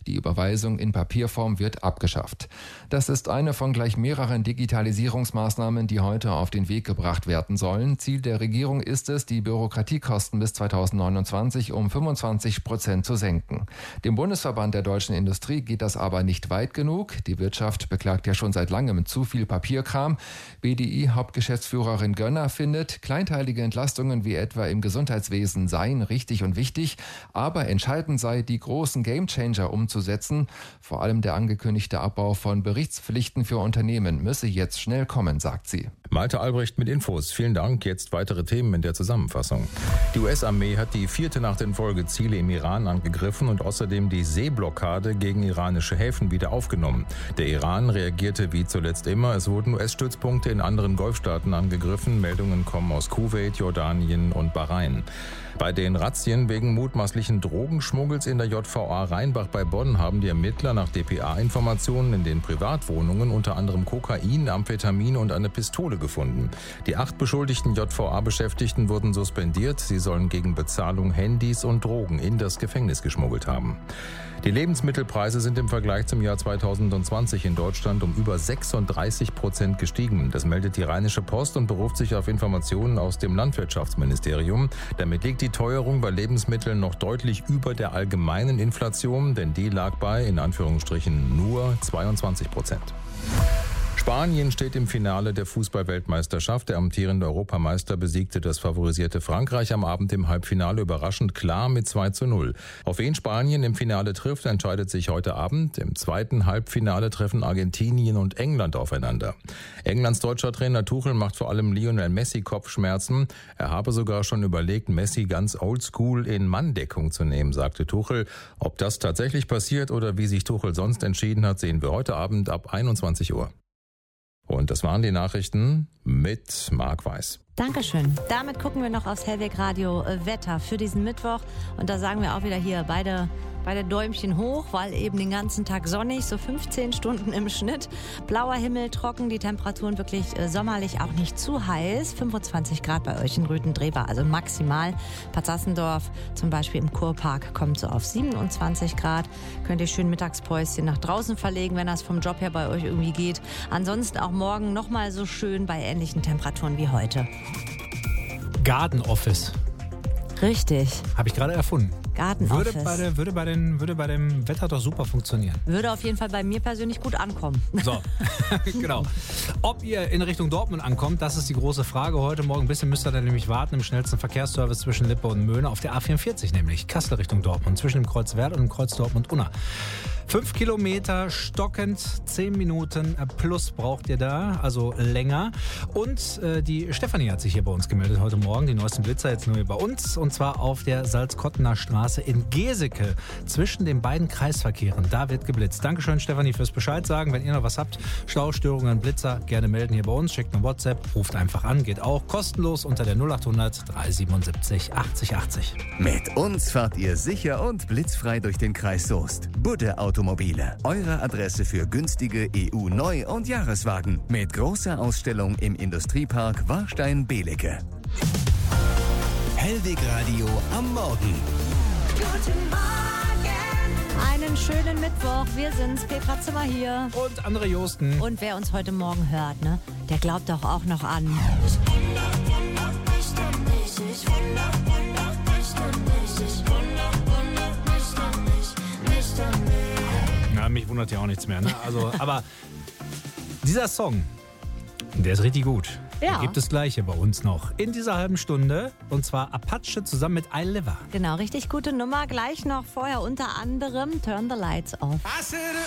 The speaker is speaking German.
Die Überweisung in Papierform wird abgeschafft. Das ist eine von gleich mehreren Digitalisierungsmaßnahmen, die heute auf den Weg gebracht werden sollen. Ziel der Regierung ist es, die Bürokratiekosten bis 2029 um 25% zu senken. Dem Bundesverband der deutschen Industrie geht das aber nicht weit genug. Die Wirtschaft beklagt ja schon seit langem zu viel Papierkram. BDI-Hauptgeschäftsführerin Gönner findet, kleinteilige Entlastungen wie etwa im Gesundheitswesen seien richtig und wichtig, aber entscheidend sei, die großen Gamechanger umzusetzen. Vor allem der angekündigte Abbau von Berichtspflichten für Unternehmen müsse jetzt schnell kommen, sagt sie. Malte Albrecht mit Infos. Vielen Dank. Jetzt weitere Themen in der Zusammenfassung. Die US-Armee hat die 4. Nacht in Folge Ziele im Iran angegriffen und außerdem die Seeblockade gegen iranische Häfen wieder aufgenommen. Der Iran reagierte wie zuletzt immer. Es wurden US-Stützpunkte in anderen Golfstaaten angegriffen. Meldungen kommen aus Kuwait, Jordanien und Bahrain. Bei den Razzien wegen mutmaßlichen Drogenschmuggels in der JVA Rheinbach bei Bonn haben die Ermittler nach dpa-Informationen in den Privatwohnungen unter anderem Kokain, Amphetamin und eine Pistole gefunden. Die 8 beschuldigten JVA-Beschäftigten wurden suspendiert. Sie sollen gegen Bezahlung Handys und Drogen in das Gefängnis geschmuggelt haben. Die Lebensmittelpreise sind im Vergleich zum Jahr 2020 in Deutschland um über 36% gestiegen. Das meldet die Rheinische Post und beruft sich auf Informationen aus dem Landwirtschaftsministerium. Damit liegt die Teuerung bei Lebensmitteln noch deutlich über der allgemeinen Inflation, denn die lag bei, in Anführungsstrichen, nur 22%. Spanien steht im Finale der Fußball-Weltmeisterschaft. Der amtierende Europameister besiegte das favorisierte Frankreich am Abend im Halbfinale überraschend klar mit 2:0. Auf wen Spanien im Finale trifft, entscheidet sich heute Abend. Im zweiten Halbfinale treffen Argentinien und England aufeinander. Englands deutscher Trainer Tuchel macht vor allem Lionel Messi Kopfschmerzen. Er habe sogar schon überlegt, Messi ganz oldschool in Manndeckung zu nehmen, sagte Tuchel. Ob das tatsächlich passiert oder wie sich Tuchel sonst entschieden hat, sehen wir heute Abend ab 21 Uhr. Und das waren die Nachrichten mit Marc Weiß. Dankeschön. Damit gucken wir noch aufs Hellweg Radio Wetter für diesen Mittwoch. Und da sagen wir auch wieder hier beide Däumchen hoch, weil eben den ganzen Tag sonnig, so 15 Stunden im Schnitt. Blauer Himmel, trocken, die Temperaturen wirklich sommerlich, auch nicht zu heiß. 25 Grad bei euch in Rüthen-Drehbar, also maximal. Bad Sassendorf zum Beispiel im Kurpark kommt so auf 27 Grad. Könnt ihr schön Mittagspäuschen nach draußen verlegen, wenn das vom Job her bei euch irgendwie geht. Ansonsten auch morgen nochmal so schön bei ähnlichen Temperaturen wie heute. Garden Office. Richtig. Habe ich gerade erfunden. Garden Office. Würde bei dem Wetter doch super funktionieren. Würde auf jeden Fall bei mir persönlich gut ankommen. So, genau. Ob ihr in Richtung Dortmund ankommt, das ist die große Frage. Heute Morgen ein bisschen müsst ihr dann nämlich warten im schnellsten Verkehrsservice zwischen Lippe und Möhne auf der A44 nämlich. Kassel Richtung Dortmund, zwischen dem Kreuz Werl und dem Kreuz Dortmund-Unna. 5 Kilometer stockend, 10 Minuten plus braucht ihr da, also länger. Und die Stefanie hat sich hier bei uns gemeldet heute Morgen, die neuesten Blitzer jetzt nur hier bei uns. Und zwar auf der Salzkottener Straße in Geseke zwischen den beiden Kreisverkehren. Da wird geblitzt. Dankeschön, Stefanie, fürs Bescheid sagen. Wenn ihr noch was habt, Staustörungen, Blitzer, gerne melden hier bei uns. Schickt eine WhatsApp, ruft einfach an, geht auch kostenlos unter der 0800 377 80 80. Mit uns fahrt ihr sicher und blitzfrei durch den Kreis Soest. Budde Automobile. Eure Adresse für günstige EU-Neu- und Jahreswagen. Mit großer Ausstellung im Industriepark Warstein-Belecke. Hellweg Radio am Morgen. Guten Morgen. Einen schönen Mittwoch. Wir sind's, Petra Zimmer hier. Und André Josten. Und wer uns heute Morgen hört, ne, der glaubt doch auch noch an. Na, mich wundert ja auch nichts mehr, ne? Also, aber dieser Song, der ist richtig gut. Ja. Da gibt es Gleiche bei uns noch in dieser halben Stunde. Und zwar Apache zusammen mit I Liver. Genau, richtig gute Nummer. Gleich noch vorher unter anderem Turn the Lights Off.